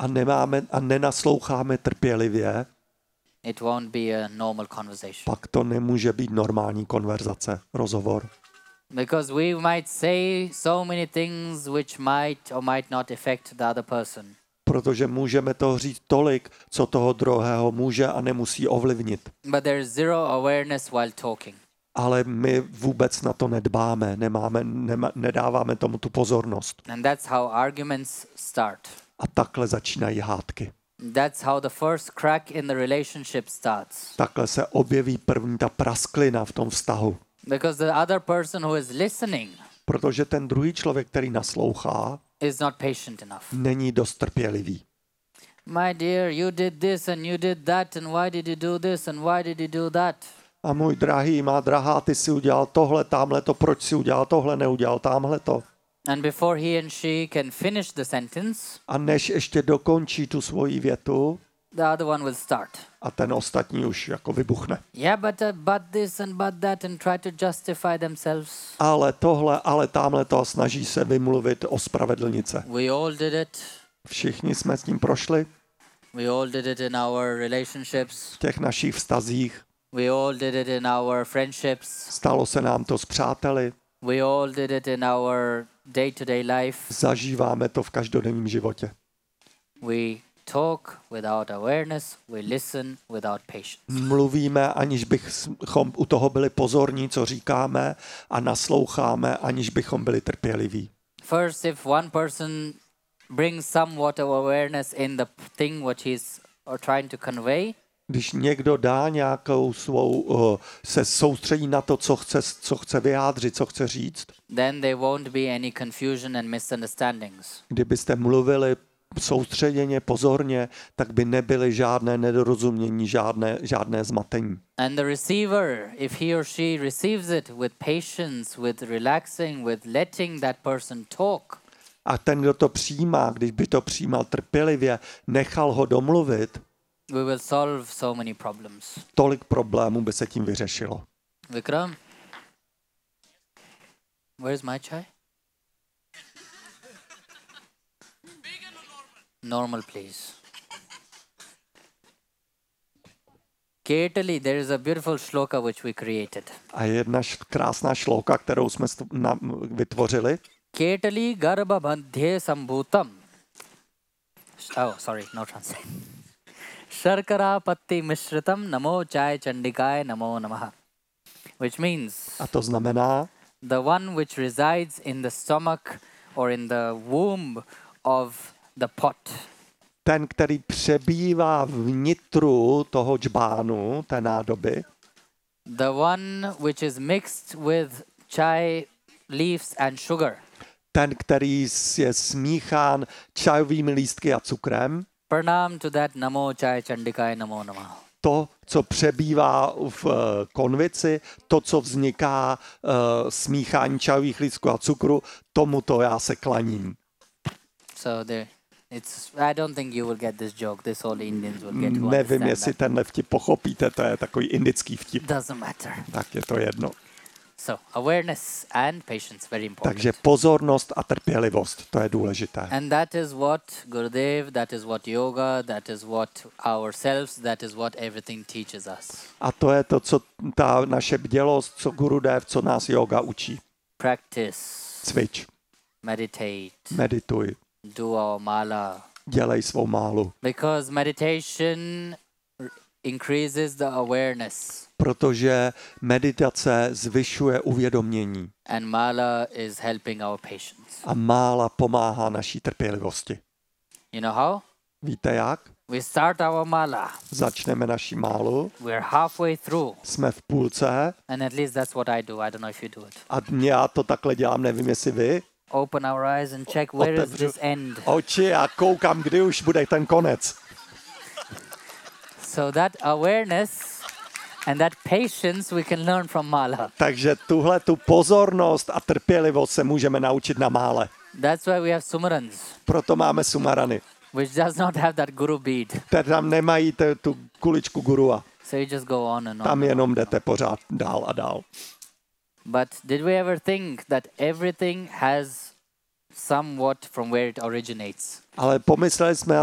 a nenasloucháme trpělivě, it won't be a normal conversation. pak to nemůže být normální konverzace, rozhovor. Because we might say so many things which might or might not affect the other person. Protože můžeme toho říct tolik, co toho druhého může a nemusí ovlivnit. But there is zero awareness while talking. Ale my vůbec na to nedbáme, nedáváme tomu tu pozornost. And that's how arguments start. A takhle začínají hádky. That's how the first crack in the relationship starts. Takhle se objeví první ta prasklina v tom vztahu. Because the other person who is listening Protože ten druhý člověk, který naslouchá, is not patient enough. není dost trpělivý. My dear, you did this and you did that and why did you do this and why did you do that? A můj drahý, má drahá, ty si udělal tohle, támhleto, proč si udělal tohle, neudělal támhleto. And before he and she can finish the sentence, A než ještě dokončí tu svoji větu, the other one will start. a ten ostatní už jako vybuchne. Yeah, but this and but that and try to justify themselves. Ale tohle, ale támhleto a snaží se vymluvit o spravedlnice. We all did it. Všichni jsme s tím prošli We all did it in our relationships. v těch našich vztazích. We all did it in our friendships. Stalo se nám to s přáteli. We all did it in our day-to-day life. Zažíváme to v každodenním životě. We talk without awareness. We listen without patience. Mluvíme, aniž bychom u toho byli pozorní, co říkáme, a nasloucháme, aniž bychom byli trpěliví. First, if one person brings somewhat of awareness in the thing what he's trying to convey, Když někdo dá nějakou svou, se soustředí na to, co chce vyjádřit, co chce říct, then there won't be any confusion and misunderstandings. kdybyste mluvili soustředěně, pozorně, tak by nebyly žádné nedorozumění, žádné zmatení. And the receiver, if he or she receives it with patience, with relaxing, with letting that person talk, A ten, kdo to přijímá, když by to přijímal trpělivě, nechal ho domluvit, we will solve so many problems. tolik problémů by se tím vyřešilo. Vikram, where's my chai? Normal, please. Ketali, there is a beautiful shloka which we created. A je jedna krásná šloka, kterou jsme vytvořili. Ketali garbha bandhe sambhutam. Oh, sorry, no translation. Sharkara patti mishritam namo chai chandikaya namo namaha. Which means A to znamená, the one which resides in the stomach or in the womb of the pot. ten, který přebývá vnitru toho džbánu, té nádoby, The one which is mixed with chai leaves and sugar. ten, který je smíchán čajovými lístky a cukrem, Pranam to that namo chai chandikaya namo namaha. to, co přebývá v konvici, to, co vzniká smíchání čajových lístků a cukru, tomuto já se klaním. So there, I don't think you will get this joke. This all Indians will get to Nevím, understand jestli that. tenhle vtip pochopíte, to je takový indický vtip. Doesn't matter. Tak je to jedno. So awareness and patience, very important. Takže pozornost a trpělivost, to je důležité. And that is what Gurudev, that is what yoga, that is what ourselves, that is what everything teaches us. A to je to, co ta naše bdělost, co Gurudev, co nás yoga učí. Practice, Cvič, meditate, medituj, do our mala. dělej svou málu. Because meditation increases the awareness Protože meditace zvyšuje uvědomění and mala is helping our patience. a mála pomáhá naší trpělivosti. You know how? Víte jak? We start our mala. Začneme naši málu, We're halfway through. jsme v půlce And at least that's what I do. I don't know if you do it. a já to takhle dělám, nevím jestli vy. Open our eyes and check where is Otevřu this end. oči a koukám, kdy už bude ten konec. So that awareness and that patience we can learn from mala. Takže tuhle tu pozornost a trpělivost se můžeme naučit na mále. That's why we have sumarans, Proto máme sumarany, which does not have that guru bead. které tam nemají tu kuličku gurua. So you just go on and on. Tam jenom jdete pořád dál a dál. But did we ever think that everything has somewhat from where it originates? Ale pomysleli jsme